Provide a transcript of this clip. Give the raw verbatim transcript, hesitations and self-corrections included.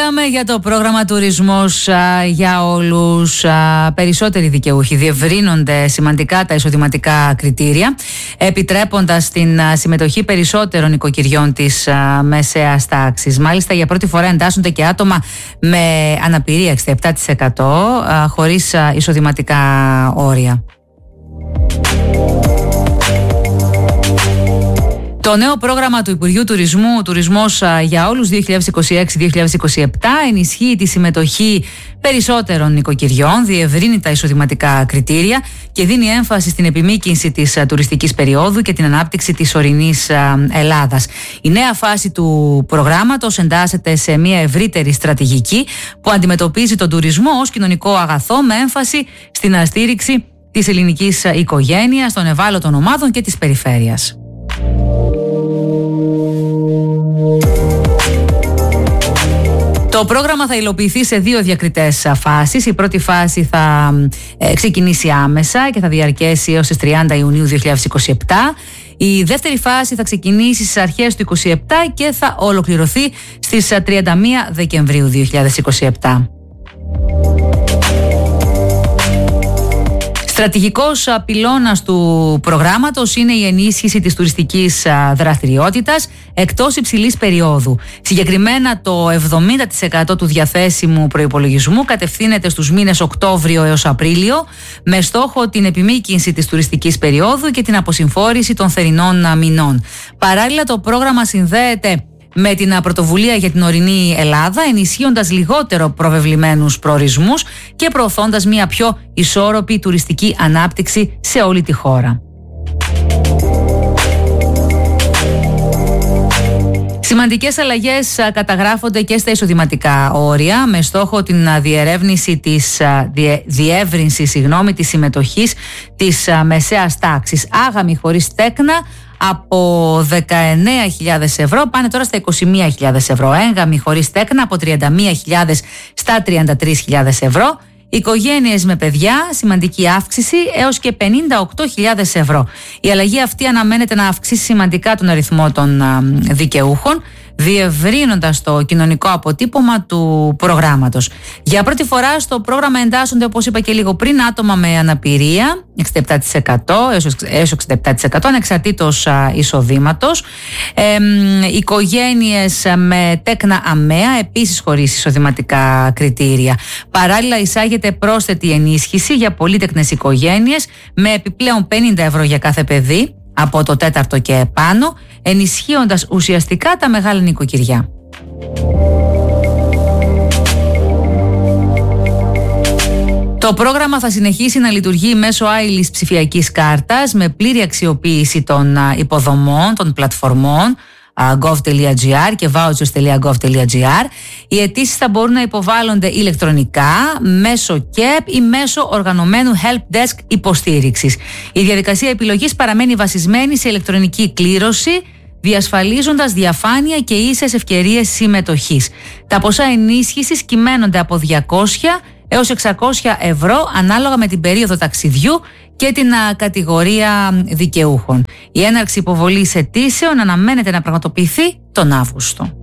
Μιλάμε για το πρόγραμμα τουρισμός α, για όλους. Α, περισσότεροι δικαιούχοι διευρύνονται σημαντικά τα εισοδηματικά κριτήρια, επιτρέποντας την α, συμμετοχή περισσότερων νοικοκυριών της α, μεσαίας τάξης. Μάλιστα, για πρώτη φορά εντάσσονται και άτομα με αναπηρία εξήντα επτά τοις εκατό α, χωρίς α, εισοδηματικά όρια. Το νέο πρόγραμμα του Υπουργείου Τουρισμού, Τουρισμός για όλους δύο χιλιάδες είκοσι έξι δύο χιλιάδες είκοσι επτά, ενισχύει τη συμμετοχή περισσότερων νοικοκυριών, διευρύνει τα εισοδηματικά κριτήρια και δίνει έμφαση στην επιμήκυνση της τουριστικής περίοδου και την ανάπτυξη της ορεινής Ελλάδας. Η νέα φάση του προγράμματος εντάσσεται σε μια ευρύτερη στρατηγική που αντιμετωπίζει τον τουρισμό ως κοινωνικό αγαθό με έμφαση στην στήριξη της ελληνικής οικογένειας, των ευάλωτων ομάδων και της περιφέρειας. Το πρόγραμμα θα υλοποιηθεί σε δύο διακριτές φάσεις. Η πρώτη φάση θα ε, ξεκινήσει άμεσα και θα διαρκέσει έως τις τριάντα Ιουνίου δύο χιλιάδες είκοσι επτά. Η δεύτερη φάση θα ξεκινήσει στις αρχές του είκοσι επτά και θα ολοκληρωθεί στις τριάντα μία Δεκεμβρίου δύο χιλιάδες είκοσι επτά. Στρατηγικός πυλώνας του προγράμματος είναι η ενίσχυση της τουριστικής δραστηριότητας εκτός υψηλής περίοδου. Συγκεκριμένα, το εβδομήντα τοις εκατό του διαθέσιμου προϋπολογισμού κατευθύνεται στους μήνες Οκτώβριο έως Απρίλιο, με στόχο την επιμήκυνση της τουριστικής περίοδου και την αποσυμφόρηση των θερινών μηνών. Παράλληλα, το πρόγραμμα συνδέεται με την πρωτοβουλία για την ορεινή Ελλάδα, ενισχύοντας λιγότερο προβεβλημένους προορισμούς και προωθώντας μια πιο ισόρροπη τουριστική ανάπτυξη σε όλη τη χώρα. Σημαντικές αλλαγές καταγράφονται και στα εισοδηματικά όρια, με στόχο την διερεύνηση της διε, διεύρυνση συγγνώμη, της συμμετοχής της μεσαίας τάξης. Άγαμοι χωρίς τέκνα από δεκαεννέα χιλιάδες ευρώ πάνε τώρα στα είκοσι μία χιλιάδες ευρώ. Έγγαμοι χωρίς τέκνα από τριάντα μία χιλιάδες στα τριάντα τρεις χιλιάδες ευρώ. Οικογένειες με παιδιά, σημαντική αύξηση έως και πενήντα οκτώ χιλιάδες ευρώ. Η αλλαγή αυτή αναμένεται να αυξήσει σημαντικά τον αριθμό των δικαιούχων, διευρύνοντας το κοινωνικό αποτύπωμα του προγράμματος. Για πρώτη φορά στο πρόγραμμα εντάσσονται, όπως είπα και λίγο πριν, άτομα με αναπηρία εξήντα επτά τοις εκατό έως εξήντα επτά τοις εκατό ανεξαρτήτως εισοδήματος, ε, οικογένειες με τέκνα αμαία, επίσης χωρίς εισοδηματικά κριτήρια. Παράλληλα, εισάγεται πρόσθετη ενίσχυση για πολύτεκνες οικογένειες με επιπλέον πενήντα ευρώ για κάθε παιδί από το τέταρτο και επάνω, ενισχύοντας ουσιαστικά τα μεγάλα νοικοκυριά. Το πρόγραμμα θα συνεχίσει να λειτουργεί μέσω άειλης ψηφιακής κάρτας με πλήρη αξιοποίηση των υποδομών, των πλατφορμών gov.gr και vouchers.gov.gr. Οι αιτήσεις θα μπορούν να υποβάλλονται ηλεκτρονικά, μέσω κεπ ή μέσω οργανωμένου help desk υποστήριξης. Η διαδικασία επιλογής παραμένει βασισμένη σε ηλεκτρονική κλήρωση, διασφαλίζοντας διαφάνεια και ίσες ευκαιρίες συμμετοχής. Τα ποσά ενίσχυσης κυμαίνονται από διακόσια έως εξακόσια ευρώ ανάλογα με την περίοδο ταξιδιού και την α, κατηγορία δικαιούχων. Η έναρξη υποβολής αιτήσεων αναμένεται να πραγματοποιηθεί τον Αύγουστο.